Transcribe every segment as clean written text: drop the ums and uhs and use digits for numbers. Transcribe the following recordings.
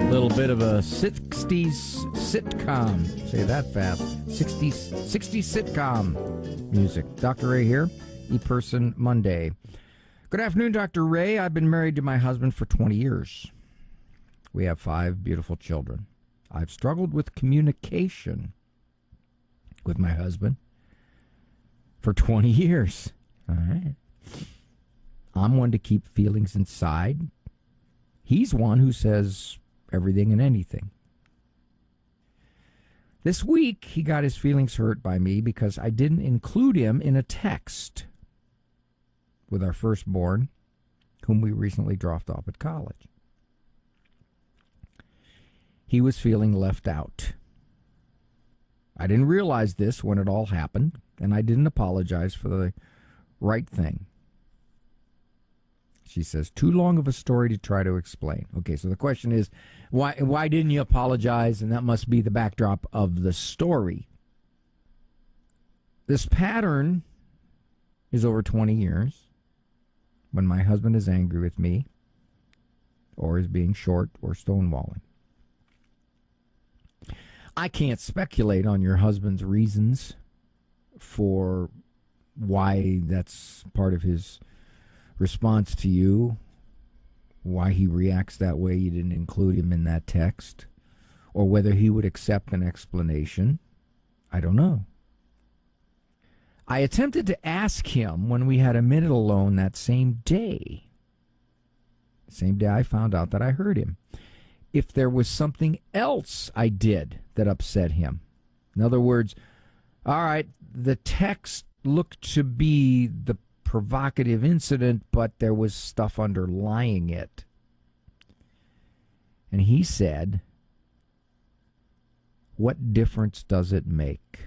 Little bit of a 60s sitcom. Say that fast. 60s sitcom music. Dr. Ray here, ePerson Monday. Good afternoon, Dr. Ray. I've been married to my husband for 20 years. We have 5 beautiful children. I've struggled with communication with my husband for 20 years. All right. I'm one to keep feelings inside. He's one who says everything and anything. This week, he got his feelings hurt by me because I didn't include him in a text with our firstborn, whom we recently dropped off at college. He was feeling left out. I didn't realize this when it all happened, and I didn't apologize for the right thing. She says, too long of a story to try to explain. Okay, so the question is, why didn't you apologize? And that must be the backdrop of the story. This pattern is over 20 years. When my husband is angry with me, or is being short or stonewalling. I can't speculate on your husband's reasons for why that's part of his response to you, why he reacts that way. You didn't include him in that text, or whether he would accept an explanation. I don't know. I attempted to ask him when we had a minute alone that same day. Same day I found out that I heard him. If there was something else I did that upset him. In other words, all right, the text looked to be the provocative incident, but there was stuff underlying it. And he said, what difference does it make?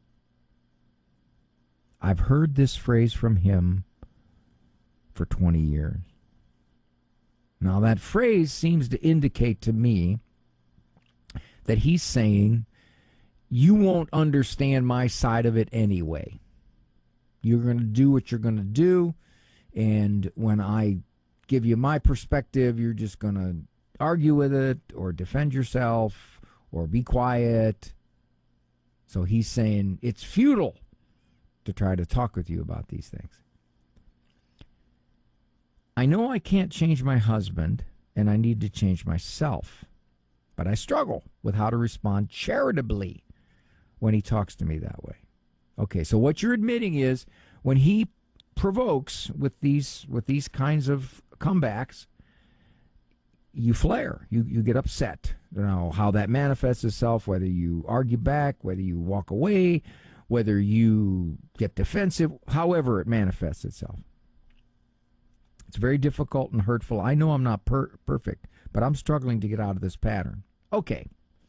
I've heard this phrase from him for 20 years. Now, that phrase seems to indicate to me that he's saying, you won't understand my side of it anyway. You're going to do what you're going to do, and when I give you my perspective, you're just going to argue with it or defend yourself or be quiet. So he's saying it's futile to try to talk with you about these things. I know I can't change my husband, and I need to change myself, but I struggle with how to respond charitably when he talks to me that way. Okay, so what you're admitting is when he provokes with these kinds of comebacks, you flare, you get upset. You know how that manifests itself, whether you argue back, whether you walk away, whether you get defensive, however it manifests itself. It's very difficult and hurtful. I know I'm not perfect, but I'm struggling to get out of this pattern. Okay.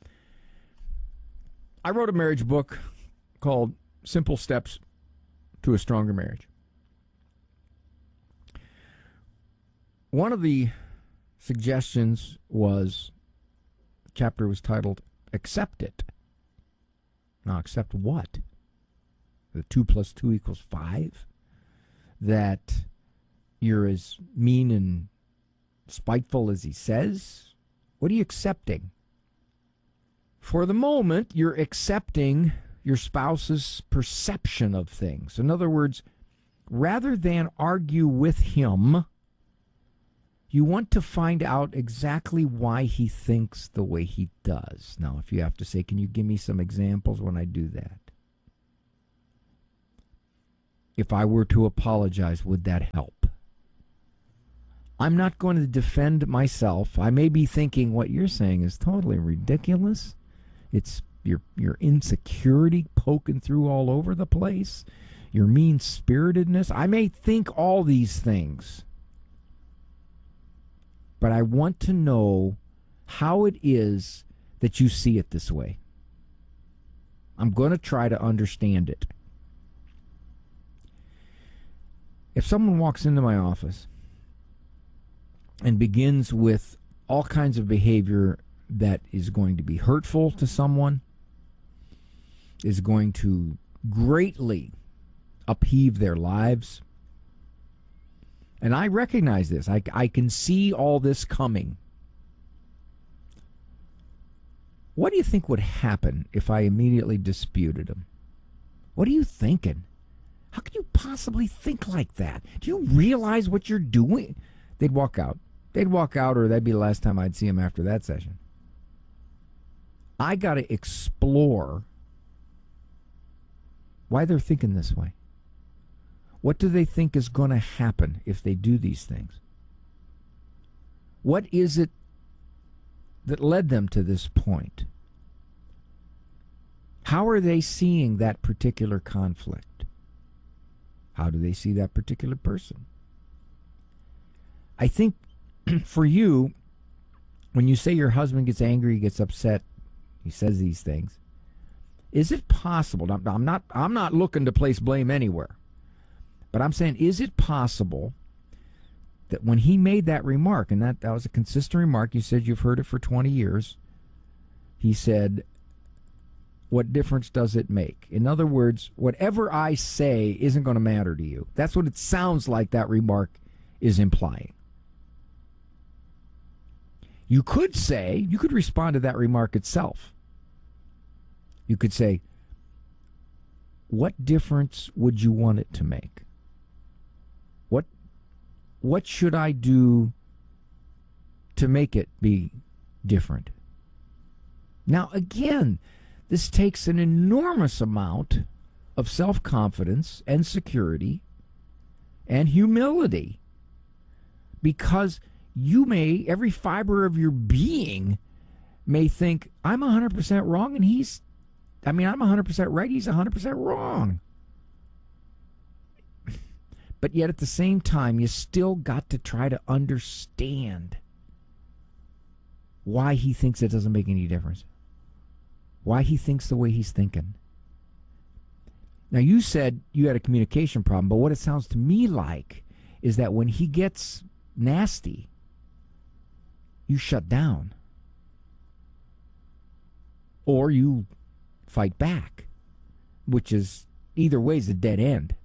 I wrote a marriage book called Simple Steps to a Stronger Marriage. One of the suggestions was, the chapter was titled, Accept It. Now, accept what? The 2 + 2 = 5? That you're as mean and spiteful as he says? What are you accepting? For the moment, you're accepting your spouse's perception of things. In other words, rather than argue with him, you want to find out exactly why he thinks the way he does. Now, if you have to say, can you give me some examples when I do that? If I were to apologize, would that help? I'm not going to defend myself. I may be thinking what you're saying is totally ridiculous. It's your insecurity poking through all over the place, your mean-spiritedness. I may think all these things, but I want to know how it is that you see it this way. I'm going to try to understand it. If someone walks into my office and begins with all kinds of behavior that is going to be hurtful to someone, is going to greatly upheave their lives, and I recognize this, I can see all this coming, What do you think would happen if I immediately disputed him? What are you thinking? How can you possibly think like that? Do you realize what you're doing? They'd walk out. They'd walk out, or that'd be the last time I'd see him after that session. I got to explore why they're thinking this way. What do they think is going to happen if they do these things? What is it that led them to this point? How are they seeing that particular conflict? How do they see that particular person? I think for you, when you say your husband gets angry, he gets upset, he says these things, is it possible? I'm not looking to place blame anywhere, but I'm saying, is it possible that when he made that remark, and that was a consistent remark, you said you've heard it for 20 years, he said, what difference does it make? In other words, whatever I say isn't going to matter to you. That's what it sounds like that remark is implying. You could say, you could respond to that remark itself. You could say, what difference would you want it to make? What should I do to make it be different? Now, again, this takes an enormous amount of self-confidence and security and humility, because you may, every fiber of your being may think, I'm 100% wrong and I'm 100% right, he's 100% wrong. But yet at the same time, you still got to try to understand why he thinks it doesn't make any difference. Why he thinks the way he's thinking. Now, you said you had a communication problem, but what it sounds to me like is that when he gets nasty, you shut down. Or you fight back, which is, either way, is a dead end.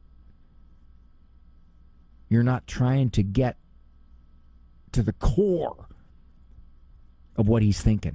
You're not trying to get to the core of what he's thinking.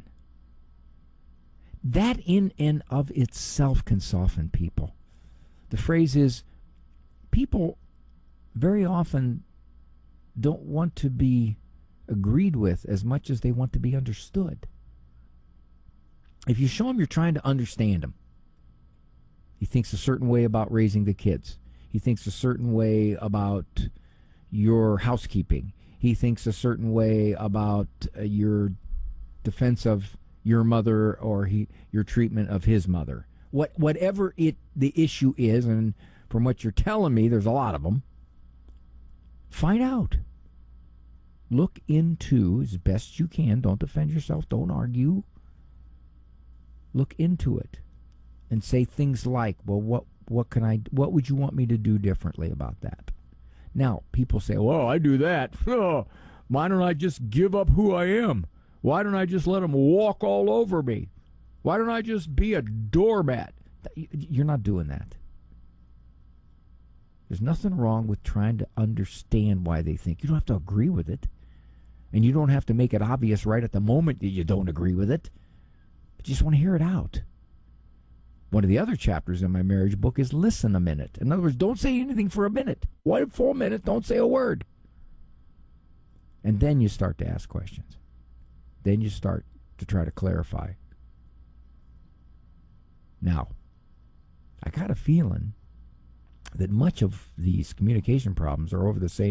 That in and of itself can soften people. The phrase is, people very often don't want to be agreed with as much as they want to be understood. If you show him you're trying to understand him, he thinks a certain way about raising the kids. He thinks a certain way about your housekeeping. He thinks a certain way about your defense of your mother, or your treatment of his mother. Whatever the issue is, and from what you're telling me, there's a lot of them. Find out. Look into, as best you can, don't defend yourself, don't argue. Look into it and say things like, well, what would you want me to do differently about that? Now, people say, well, I do that. Why don't I just give up who I am? Why don't I just let him walk all over me? Why don't I just be a doormat? You're not doing that. There's nothing wrong with trying to understand why they think. You don't have to agree with it. And you don't have to make it obvious right at the moment that you don't agree with it. But you just want to hear it out. One of the other chapters in my marriage book is listen a minute. In other words, don't say anything for a minute. 1 full minute, don't say a word. And then you start to ask questions. Then you start to try to clarify. Now, I got a feeling that much of these communication problems are over the same